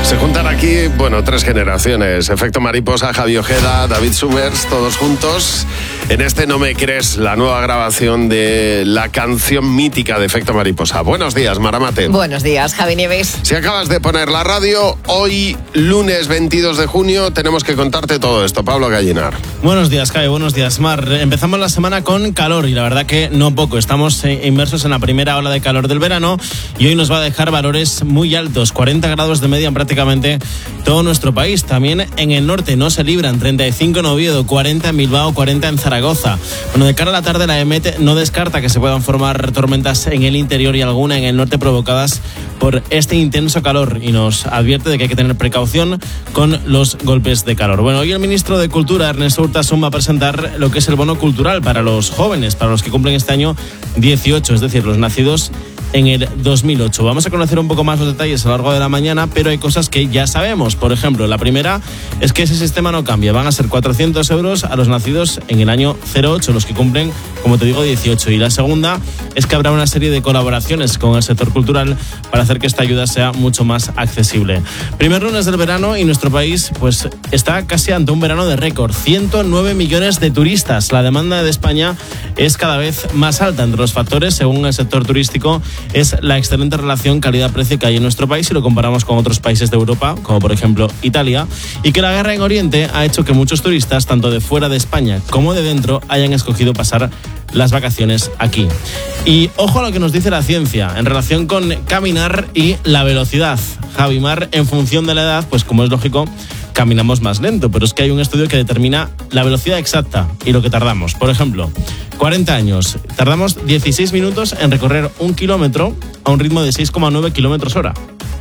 Se juntan aquí, bueno, 3 generaciones. Efecto Mariposa, Javi Ojeda, David Summers, todos juntos. En este No me crees, la nueva grabación de la canción mítica de Efecto Mariposa. Buenos días, Maramate. Buenos días, Javi Nieves. Si acabas de poner la radio, hoy, lunes 22 de junio, tenemos que contarte todo esto. Pablo Gallinar. Buenos días, Javi. Buenos días, Mar. Empezamos la semana con calor y la verdad que no poco. Estamos inmersos en la primera ola de calor del verano y hoy nos va a dejar valores muy altos, 40 grados de media en prácticamente todo nuestro país. También en el norte no se libran, 35 en Oviedo, 40 en Bilbao, 40 en Zaragoza. Bueno, de cara a la tarde la EMET no descarta que se puedan formar tormentas en el interior y alguna en el norte provocadas por este intenso calor y nos advierte de que hay que tener precaución con los golpes de calor. Bueno, hoy el ministro de Cultura, Ernesto Urtasun, va a presentar lo que es el bono cultural para los jóvenes, para los que cumplen este año 18, es decir, los nacidos en el 2008. Vamos a conocer un poco más los detalles a lo largo de la mañana, pero hay cosas que ya sabemos. Por ejemplo, la primera es que ese sistema no cambia. Van a ser 400 euros a los nacidos en el año 08, los que cumplen, como te digo, 18. Y la segunda es que habrá una serie de colaboraciones con el sector cultural para hacer que esta ayuda sea mucho más accesible. Primer lunes del verano y nuestro país pues está casi ante un verano de récord. 109 millones de turistas. La demanda de España es cada vez más alta. Entre los factores, según el sector turístico, es la excelente relación calidad-precio que hay en nuestro país si lo comparamos con otros países de Europa, como por ejemplo Italia, y que la guerra en Oriente ha hecho que muchos turistas, tanto de fuera de España como de dentro, hayan escogido pasar las vacaciones aquí. Y ojo a lo que nos dice la ciencia en relación con caminar y la velocidad. Javi, Mar, en función de la edad, pues como es lógico, caminamos más lento, pero es que hay un estudio que determina la velocidad exacta y lo que tardamos. Por ejemplo, 40 años, tardamos 16 minutos en recorrer 1 kilómetro a un ritmo de 6,9 kilómetros hora.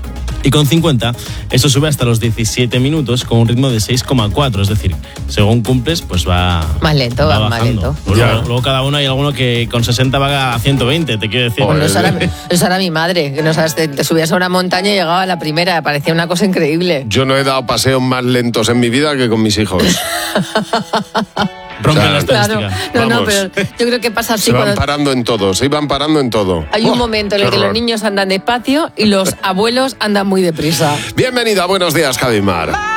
Y con 50, eso sube hasta los 17 minutos con un ritmo de 6,4. Es decir, según cumples, pues va más lento, va más lento. Luego cada uno hay alguno que con 60 va a 120, te quiero decir. Bueno, eso era mi madre, que te subías a una montaña y llegaba a la primera, parecía una cosa increíble. Yo no he dado paseos más lentos en mi vida que con mis hijos. Rompe la estadística. Claro, no, pero yo creo que pasa así. Se van parando en todo, se iban parando en todo. Hay un momento en el que los niños andan despacio y los abuelos andan muy deprisa. Bienvenida, buenos días, Javi Mar.